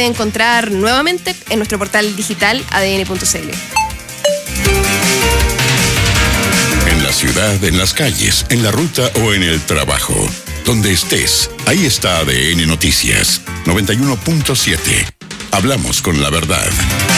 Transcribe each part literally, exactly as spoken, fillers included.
puede encontrar nuevamente en nuestro portal digital a d n punto c l. En la ciudad, en las calles, en la ruta o en el trabajo. Donde estés, ahí está A D N Noticias noventa y uno punto siete. Hablamos con la verdad.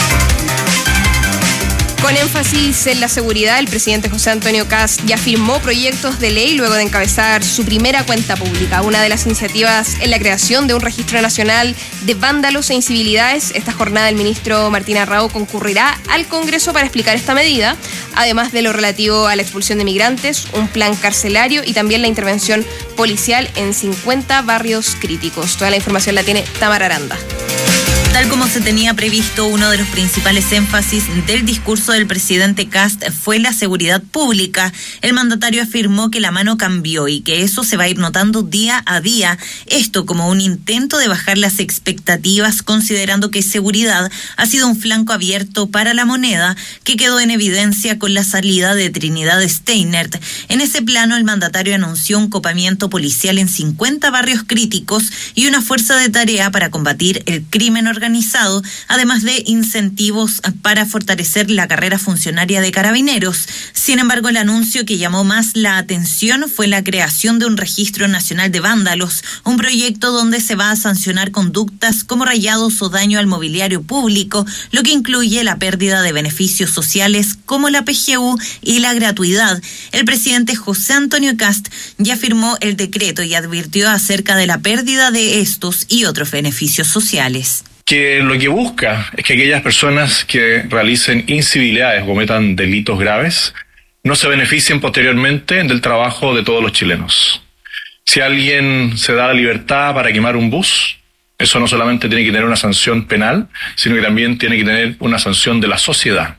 Con énfasis en la seguridad, el presidente José Antonio Kast ya firmó proyectos de ley luego de encabezar su primera cuenta pública. Una de las iniciativas es la creación de un registro nacional de vándalos e incivilidades. Esta jornada el ministro Martín Arrau concurrirá al Congreso para explicar esta medida, además de lo relativo a la expulsión de migrantes, un plan carcelario y también la intervención policial en cincuenta barrios críticos. Toda la información la tiene Tamara Aranda. Tal como se tenía previsto, uno de los principales énfasis del discurso del presidente Kast fue la seguridad pública. El mandatario afirmó que la mano cambió y que eso se va a ir notando día a día. Esto como un intento de bajar las expectativas, considerando que seguridad ha sido un flanco abierto para la moneda, que quedó en evidencia con la salida de Trinidad Steinert. En ese plano, el mandatario anunció un copamiento policial en cincuenta barrios críticos y una fuerza de tarea para combatir el crimen organizado. organizado, además de incentivos para fortalecer la carrera funcionaria de carabineros. Sin embargo, el anuncio que llamó más la atención fue la creación de un registro nacional de vándalos, un proyecto donde se va a sancionar conductas como rayados o daño al mobiliario público, lo que incluye la pérdida de beneficios sociales como la P G U y la gratuidad. El presidente José Antonio Kast ya firmó el decreto y advirtió acerca de la pérdida de estos y otros beneficios sociales. Que lo que busca es que aquellas personas que realicen incivilidades o cometan delitos graves no se beneficien posteriormente del trabajo de todos los chilenos. Si alguien se da la libertad para quemar un bus, eso no solamente tiene que tener una sanción penal, sino que también tiene que tener una sanción de la sociedad.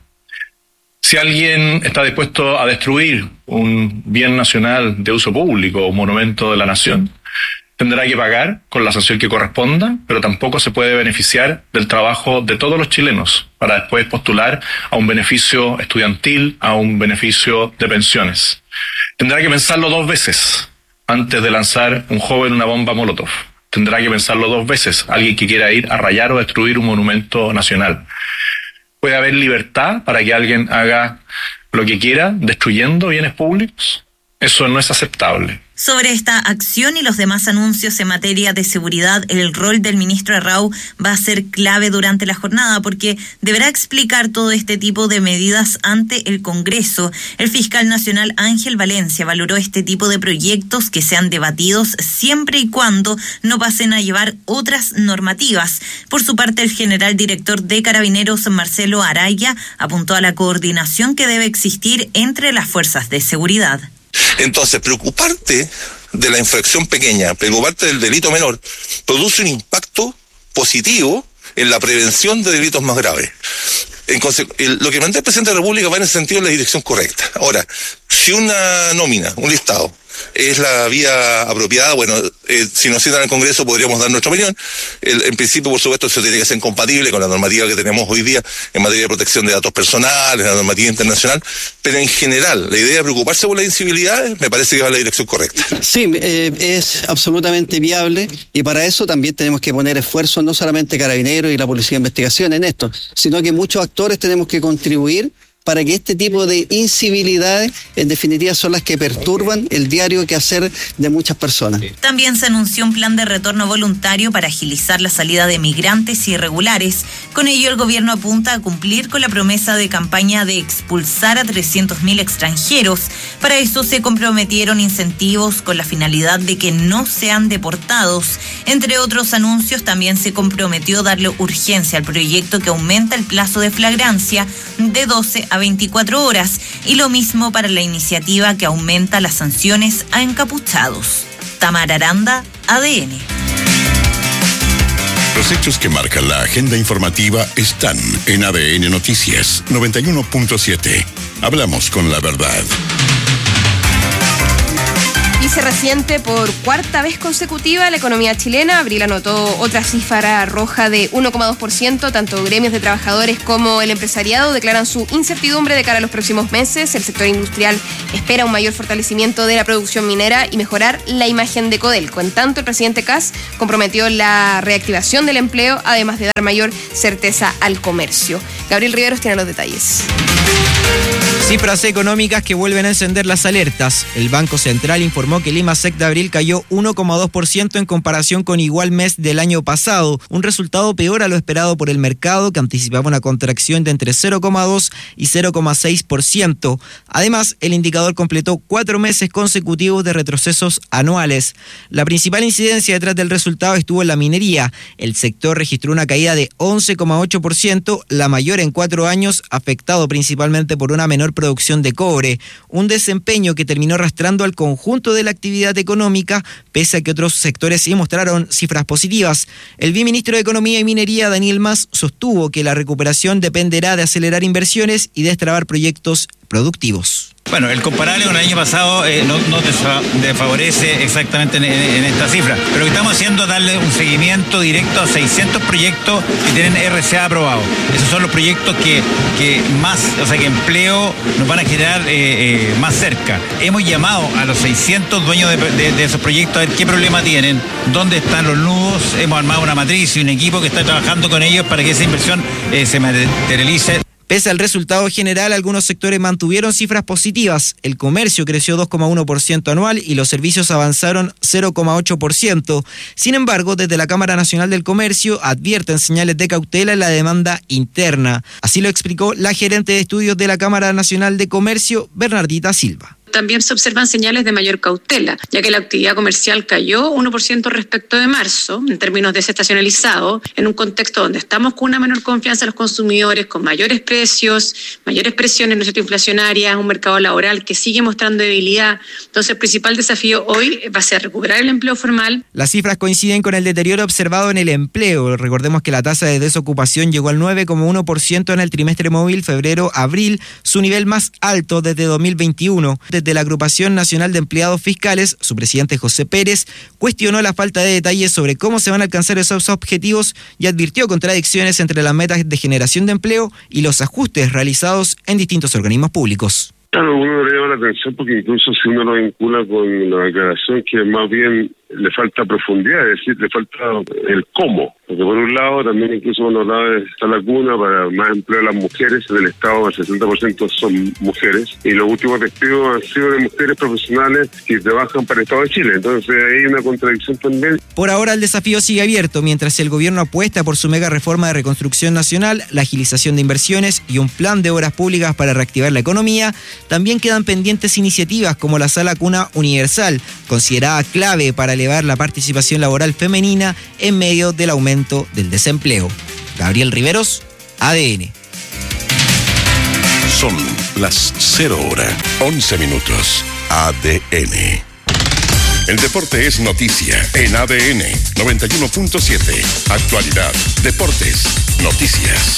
Si alguien está dispuesto a destruir un bien nacional de uso público o un monumento de la nación, tendrá que pagar con la sanción que corresponda, pero tampoco se puede beneficiar del trabajo de todos los chilenos para después postular a un beneficio estudiantil, a un beneficio de pensiones. Tendrá que pensarlo dos veces antes de lanzar un joven una bomba Molotov. Tendrá que pensarlo dos veces alguien que quiera ir a rayar o destruir un monumento nacional. ¿Puede haber libertad para que alguien haga lo que quiera destruyendo bienes públicos? Eso no es aceptable. Sobre esta acción y los demás anuncios en materia de seguridad, el rol del ministro Arrau va a ser clave durante la jornada porque deberá explicar todo este tipo de medidas ante el Congreso. El fiscal nacional Ángel Valencia valoró este tipo de proyectos que sean debatidos siempre y cuando no pasen a llevar otras normativas. Por su parte, el general director de Carabineros, Marcelo Araya, apuntó a la coordinación que debe existir entre las fuerzas de seguridad. Entonces, preocuparte de la infracción pequeña, preocuparte del delito menor, produce un impacto positivo en la prevención de delitos más graves. En conse- el, lo que plantea el presidente de la República va en el sentido de la dirección correcta. Ahora, si una nómina, un listado, es la vía apropiada, bueno, eh, si nos citan al Congreso podríamos dar nuestra opinión. El, en principio, por supuesto, eso tiene que ser compatible con la normativa que tenemos hoy día en materia de protección de datos personales, la normativa internacional, pero en general, la idea de preocuparse por las incivilidades me parece que va en la dirección correcta. Sí, eh, es absolutamente viable y para eso también tenemos que poner esfuerzos, no solamente Carabineros y la Policía de Investigación en esto, sino que muchos actores tenemos que contribuir para que este tipo de incivilidades, en definitiva, son las que perturban el diario quehacer de muchas personas. También se anunció un plan de retorno voluntario para agilizar la salida de migrantes irregulares. Con ello, el gobierno apunta a cumplir con la promesa de campaña de expulsar a trescientos mil extranjeros. Para eso se comprometieron incentivos con la finalidad de que no sean deportados. Entre otros anuncios, también se comprometió darle urgencia al proyecto que aumenta el plazo de flagrancia de doce a veinticuatro horas y lo mismo para la iniciativa que aumenta las sanciones a encapuchados. Tamara Aranda, A D N. Los hechos que marcan la agenda informativa están en A D N Noticias noventa y uno punto siete. Hablamos con la verdad. Y se resiente por cuarta vez consecutiva la economía chilena. Abril anotó otra cifra roja de uno coma dos por ciento. Tanto gremios de trabajadores como el empresariado declaran su incertidumbre de cara a los próximos meses. El sector industrial espera un mayor fortalecimiento de la producción minera y mejorar la imagen de Codelco. En tanto, el presidente Kast comprometió la reactivación del empleo, además de dar mayor certeza al comercio. Gabriel Riveros tiene los detalles. Cifras económicas que vuelven a encender las alertas. El Banco Central informó que el IMASEC de abril cayó uno coma dos por ciento en comparación con igual mes del año pasado, un resultado peor a lo esperado por el mercado, que anticipaba una contracción de entre cero coma dos y cero coma seis por ciento. Además, el indicador completó cuatro meses consecutivos de retrocesos anuales. La principal incidencia detrás del resultado estuvo en la minería. El sector registró una caída de once coma ocho por ciento, la mayor en cuatro años, afectado principalmente por una menor producción de cobre, un desempeño que terminó arrastrando al conjunto de la actividad económica, pese a que otros sectores sí mostraron cifras positivas. El viceministro de Economía y Minería, Daniel Mas, sostuvo que la recuperación dependerá de acelerar inversiones y destrabar proyectos productivos. Bueno, el comparable con el año pasado eh, no, no desfavorece exactamente en, en, en esta cifra, pero lo que estamos haciendo es darle un seguimiento directo a seiscientos proyectos que tienen R C A aprobado. Esos son los proyectos que, que más, o sea, que empleo nos van a generar eh, eh, más cerca. Hemos llamado a los seiscientos dueños de, de, de esos proyectos a ver qué problema tienen, dónde están los nudos. Hemos armado una matriz y un equipo que está trabajando con ellos para que esa inversión eh, se materialice. Pese al resultado general, algunos sectores mantuvieron cifras positivas. El comercio creció dos coma uno por ciento anual y los servicios avanzaron cero coma ocho por ciento. Sin embargo, desde la Cámara Nacional del Comercio advierten señales de cautela en la demanda interna. Así lo explicó la gerente de estudios de la Cámara Nacional de Comercio, Bernardita Silva. También se observan señales de mayor cautela, ya que la actividad comercial cayó uno por ciento respecto de marzo, en términos desestacionalizados, en un contexto donde estamos con una menor confianza de los consumidores, con mayores precios, mayores presiones no sé, inflacionarias, un mercado laboral que sigue mostrando debilidad. Entonces, el principal desafío hoy va a ser recuperar el empleo formal. Las cifras coinciden con el deterioro observado en el empleo. Recordemos que la tasa de desocupación llegó al nueve coma uno por ciento en el trimestre móvil febrero-abril, su nivel más alto desde dos mil veintiuno. De la Agrupación Nacional de Empleados Fiscales, su presidente José Pérez cuestionó la falta de detalles sobre cómo se van a alcanzar esos objetivos y advirtió contradicciones entre las metas de generación de empleo y los ajustes realizados en distintos organismos públicos. Claro, uno le llama la atención porque incluso si uno lo vincula con la declaración, que más bien le falta profundidad, es decir, le falta el cómo. Porque por un lado, también incluso cuando hablaba de esta lacuna para más empleo de las mujeres, en el Estado el sesenta por ciento son mujeres, y los últimos despidos han sido de mujeres profesionales que trabajan para el Estado de Chile. Entonces hay una contradicción también. Por ahora el desafío sigue abierto, mientras el gobierno apuesta por su mega reforma de reconstrucción nacional, la agilización de inversiones y un plan de obras públicas para reactivar la economía. También quedan pendientes iniciativas como la Sala Cuna Universal, considerada clave para elevar la participación laboral femenina en medio del aumento del desempleo. Gabriel Riveros, A D N. Son las cero horas, once minutos. A D N. El deporte es noticia en A D N noventa y uno punto siete. Actualidad, deportes, noticias.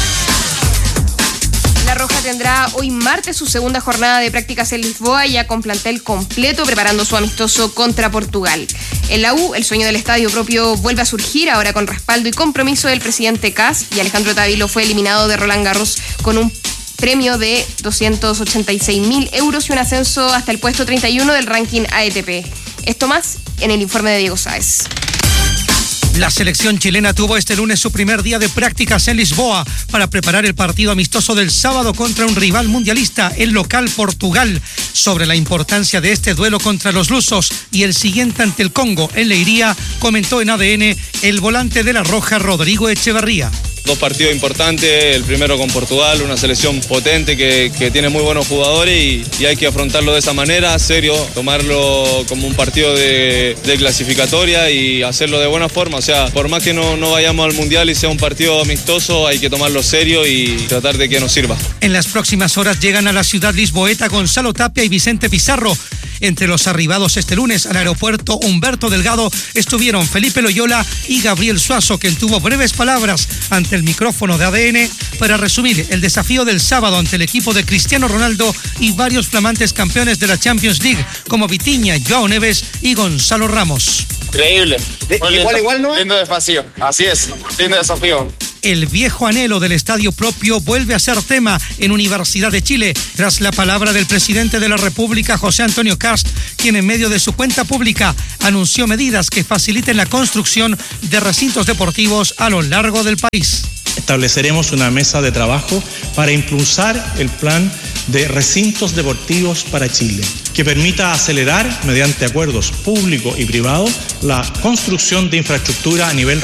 La Roja tendrá hoy martes su segunda jornada de prácticas en Lisboa, ya con plantel completo preparando su amistoso contra Portugal. En la U, el sueño del estadio propio vuelve a surgir, ahora con respaldo y compromiso del presidente Kast, y Alejandro Tavilo fue eliminado de Roland Garros con un premio de doscientos ochenta y seis mil euros y un ascenso hasta el puesto treinta y uno del ranking A T P. Esto más en el informe de Diego Sáez. La selección chilena tuvo este lunes su primer día de prácticas en Lisboa para preparar el partido amistoso del sábado contra un rival mundialista, el local Portugal. Sobre la importancia de este duelo contra los lusos y el siguiente ante el Congo en Leiría, comentó en A D N el volante de la Roja, Rodrigo Echeverría. Dos partidos importantes, el primero con Portugal, una selección potente que, que tiene muy buenos jugadores y, y hay que afrontarlo de esa manera, serio, tomarlo como un partido de, de clasificatoria y hacerlo de buena forma. O sea, por más que no, no vayamos al Mundial y sea un partido amistoso, hay que tomarlo serio y tratar de que nos sirva. En las próximas horas llegan a la ciudad lisboeta Gonzalo Tapia y Vicente Pizarro. Entre los arribados este lunes al aeropuerto Humberto Delgado estuvieron Felipe Loyola y Gabriel Suazo, quien tuvo breves palabras ante el micrófono de A D N para resumir el desafío del sábado ante el equipo de Cristiano Ronaldo y varios flamantes campeones de la Champions League como Vitinha, Joao Neves y Gonzalo Ramos. Increíble. Igual, igual, ¿no? Lindo desafío. Así es, lindo desafío. El viejo anhelo del estadio propio vuelve a ser tema en Universidad de Chile, tras la palabra del presidente de la República, José Antonio Kast, quien en medio de su cuenta pública anunció medidas que faciliten la construcción de recintos deportivos a lo largo del país. Estableceremos una mesa de trabajo para impulsar el plan de recintos deportivos para Chile, que permita acelerar, mediante acuerdos públicos y privados, la construcción de infraestructura a nivel